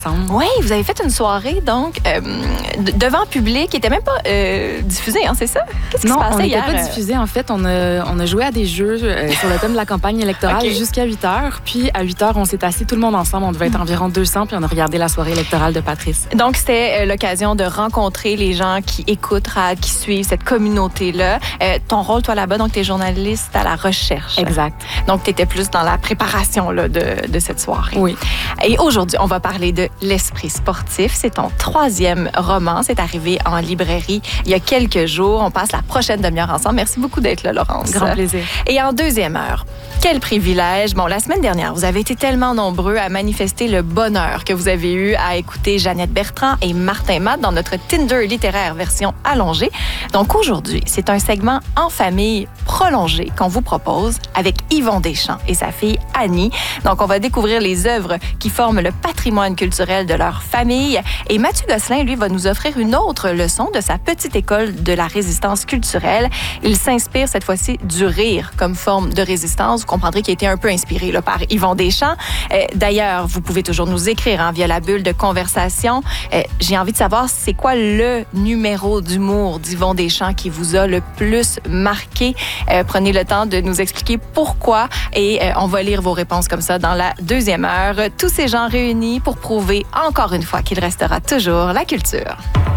Oui, vous avez fait une soirée, donc, devant public, qui n'était même pas diffusée, hein, c'est ça? Qu'est-ce qui se passait hier? Non, on n'était pas diffusé. En fait, on a joué à des jeux sur le thème de la campagne électorale jusqu'à 8 h. Puis, à 8 h, on s'est assis tout le monde ensemble. On devait être environ 200, puis on a regardé la soirée électorale de Patrice. Donc, c'était l'occasion de rencontrer les gens qui écoutent, qui suivent cette communauté-là. Ton rôle, toi, là-bas, donc, tu es journaliste à la recherche. Exact. Donc, tu étais plus dans la préparation là, de cette soirée. Oui. Et aujourd'hui, on va parler de L'Esprit sportif. C'est ton 3e roman. C'est arrivé en librairie il y a quelques jours. On passe la prochaine demi-heure ensemble. Merci beaucoup d'être là, Laurence. Grand plaisir. Et en 2e heure, quel privilège. Bon, la semaine dernière, vous avez été tellement nombreux à manifester le bonheur que vous avez eu à écouter Jeannette Bertrand et Martin Matt dans notre Tinder littéraire version allongée. Donc aujourd'hui, c'est un segment en famille prolongé qu'on vous propose avec Yvon Deschamps et sa fille Annie. Donc, on va découvrir les œuvres qui forment le patrimoine culturel de leur famille. Et Mathieu Gosselin, lui, va nous offrir une autre leçon de sa petite école de la résistance culturelle. Il s'inspire cette fois-ci du rire comme forme de résistance. Vous comprendrez qu'il a été un peu inspiré là, par Yvon Deschamps. D'ailleurs, vous pouvez toujours nous écrire via la bulle de conversation. J'ai envie de savoir, c'est quoi le numéro d'humour d'Yvon Deschamps qui vous a le plus marqué? Prenez le temps de nous expliquer pourquoi et on va lire vos réponses comme ça dans la 2e heure. Tous ces gens réunis pour prouver encore une fois qu'il restera toujours la culture.